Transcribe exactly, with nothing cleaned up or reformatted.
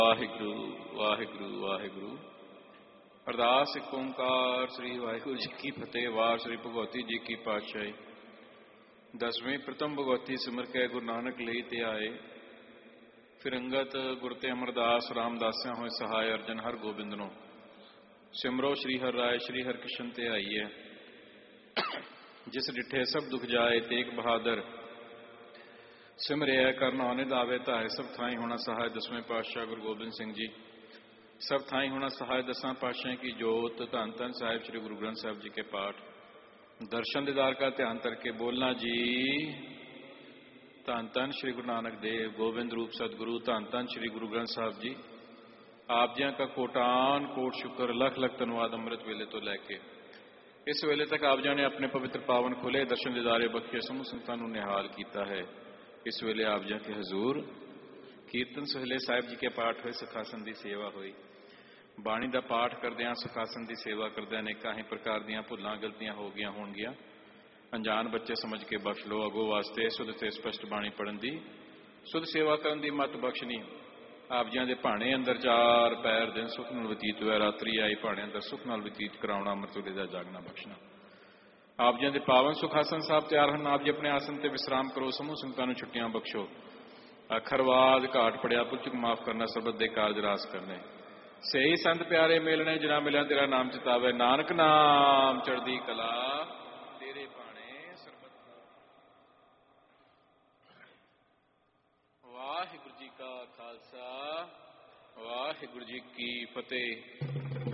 ਵਾਹਿਗੁਰੂ ਵਾਹਿਗੁਰੂ ਵਾਹਿਗੁਰੂ। ਅਰਦਾਸ ਇੱਕ ਓਂਕਾਰ ਸ੍ਰੀ ਵਾਹਿਗੁਰੂ ਜੀ ਕੀ ਫਤਿਹ। ਵਾਰ ਸ੍ਰੀ ਭਗਵਤੀ ਜੀ ਕੀ ਪਾਤਸ਼ਾਹੀ। ਦਸਵੇਂ ਪ੍ਰਥਮ ਭਗਵਤੀ ਸਿਮਰ ਕੇ ਗੁਰੂ ਨਾਨਕ ਲਈ ਤੇ ਆਏ। ਫਿਰ ਅੰਗਤ ਗੁਰ ਤੇ ਅਮਰਦਾਸ ਰਾਮਦਾਸਿਆਂ ਹੋਏ ਸਹਾਇ ਅਰਜਨ ਹਰ ਗੋਬਿੰਦ ਨੂੰ ਸਿਮਰੋ ਸ਼੍ਰੀ ਹਰਿ ਰਾਏ ਸ਼੍ਰੀ ਹਰਿ ਕ੍ਰਿਸ਼ਨ ਤੇ ਆਈਏ। ਜਿਸ ਡਿਠੇ ਸਭ ਦੁਖ ਜਾਏ ਤੇਗ ਬਹਾਦਰ ਸਿਮਰਿਆ ਕਰਨ ਆਨੇ ਦਾਵੇ ਧਾਏ। ਸਭ ਥਾਈ ਹੋਣਾ ਸਹਾਇ ਦਸਵੇਂ ਪਾਤਸ਼ਾਹ ਗੁਰੂ ਗੋਬਿੰਦ ਸਿੰਘ ਜੀ। ਸਭ ਥਾਈ ਹੋਣਾ ਸਹਾਇ ਦਸਾਂ ਪਾਤਸ਼ਾਹ की जोत। धन धन साहिब श्री गुरु ग्रंथ साहिब जी के पाठ। दर्शन दीदार का ध्यान करके बोलना जी। धन धन श्री गुरु नानक देव गोविंद रूप सतगुरु। धन धन श्री गुरु ग्रंथ साहिब जी। आप जियां का कोटान कोट शुक्र लख लख धन्यवाद। अमृत वेले तो लैके इस वेले तक आप जी ने अपने पवित्र पावन खुले दर्शन दीदारे बख्शे समूह संगतां नूं निहाल किया है। इस वेले आप जी के हजूर कीर्तन सुहेले साहिब जी के पाठ हुए। सुखासन की सेवा हुई। बाणी का पाठ करदियां सुखासन की सेवा करदियां अनेकां ही प्रकार दीयां भुल्लां गलतियां हो गईयां होणगीयां। अनजान बच्चे समझ के बख्श लो। अगो वास्ते सुध ते स्पष्ट बाणी पढ़न की सुध सेवा करन दी मत बख्शनी। आप जी दे भाणे अंदर चार पैर दिन सुख नाल बतीत होया। रात्रि आई भाणे अंदर सुख नाल बतीत कराउणा। अमृत वेले दा जागना बख्शना। आप जी दे पावन सुखासन साहब तैयार हैं। आप जी अपने आसन ते विश्राम करो। समूह संगतां नूं छुट्टियां बख्शो। अखरवाद घाट पड़िया पुचक माफ करना। सबद दे कारज रास करने। सही संत प्यारे मेलने जिना मिलिया तेरा नाम चितावे। नानक नाम चढ़दी कला तेरे भाणे सरबत। वाहिगुरू जी का खालसा वाहिगुरू जी की फतेह।